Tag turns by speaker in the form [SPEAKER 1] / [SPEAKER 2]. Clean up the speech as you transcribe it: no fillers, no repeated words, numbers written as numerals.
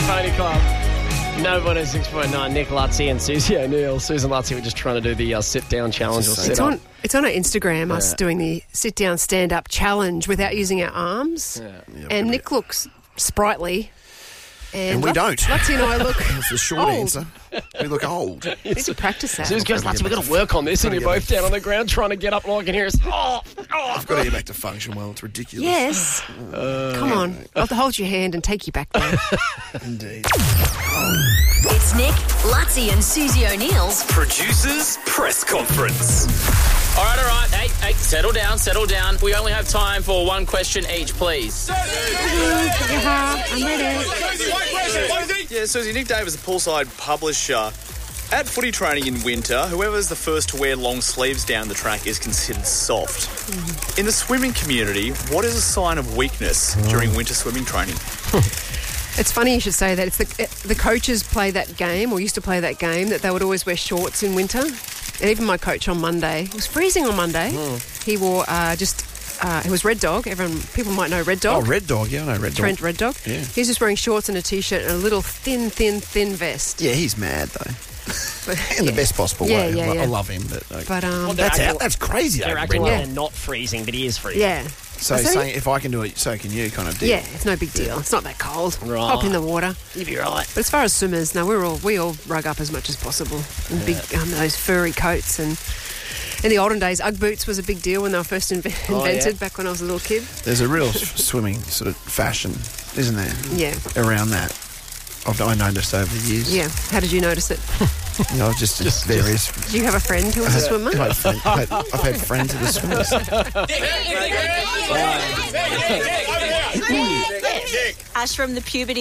[SPEAKER 1] Pony Club. No 106.9. Nick Lutzy and Susie O'Neill. Susan Lutzy were just trying to do the sit-down challenge or sit-up.
[SPEAKER 2] It's on our Instagram, us doing the sit-down, stand-up challenge without using our arms.
[SPEAKER 3] Yeah,
[SPEAKER 2] and Nick looks sprightly.
[SPEAKER 3] And we don't.
[SPEAKER 2] Lutzy and I look
[SPEAKER 3] That's the short
[SPEAKER 2] old.
[SPEAKER 3] answer. We look old.
[SPEAKER 2] We need to practice that.
[SPEAKER 1] Susan goes, Lutzy, we've got to work on this, and you're both down on the ground trying to get up, and all I can hear is,
[SPEAKER 3] I've got to get back to function well. It's ridiculous.
[SPEAKER 2] Yes. Come on. I'll have to hold your hand and take you back there.
[SPEAKER 3] Indeed.
[SPEAKER 4] It's Nick, Lutzy and Susie O'Neill's
[SPEAKER 5] Producers Press Conference. All right. Hey, settle down. We only have time for one question each, please.
[SPEAKER 2] I'm ready.
[SPEAKER 6] Yeah, Susie, Nick Davis, the poolside publisher. At footy training in winter, whoever's the first to wear long sleeves down the track is considered soft. In the swimming community, what is a sign of weakness during winter swimming training?
[SPEAKER 2] It's funny you should say that. It's the coaches play that game, or used to play that game, that they would always wear shorts in winter. And even my coach on Monday, it was freezing on Monday. He wore it was Red Dog. People might know Red Dog.
[SPEAKER 3] Oh, Red Dog. Yeah, I know Red Dog.
[SPEAKER 2] Trent Red Dog.
[SPEAKER 3] Yeah.
[SPEAKER 2] He's just wearing shorts and a T-shirt and a little thin vest.
[SPEAKER 3] Yeah, he's mad, though.
[SPEAKER 2] But,
[SPEAKER 3] In the best possible way.
[SPEAKER 2] Yeah.
[SPEAKER 3] I love him, but... That's crazy.
[SPEAKER 1] they're
[SPEAKER 3] though,
[SPEAKER 1] acting
[SPEAKER 3] Red
[SPEAKER 1] like
[SPEAKER 3] Dog.
[SPEAKER 1] they're not freezing, but he is freezing.
[SPEAKER 2] Yeah.
[SPEAKER 3] So
[SPEAKER 2] Is that
[SPEAKER 3] saying if I can do it, so can you kind of deal.
[SPEAKER 2] Yeah, it's no big deal. It's not that cold.
[SPEAKER 1] Right.
[SPEAKER 2] Hop in the water.
[SPEAKER 1] You'd be right.
[SPEAKER 2] But as far as swimmers, no, we all rug up as much as possible in big those furry coats. And in the olden days, Ugg boots was a big deal when they were first invented back when I was a little kid.
[SPEAKER 3] There's a real swimming sort of fashion, isn't there?
[SPEAKER 2] Yeah.
[SPEAKER 3] Around that. I noticed over the years.
[SPEAKER 2] Yeah. How did you notice it?
[SPEAKER 3] Just various...
[SPEAKER 2] Do you have a friend who was a swimmer?
[SPEAKER 3] I've had friends who are swimmers.
[SPEAKER 7] Ash from the puberty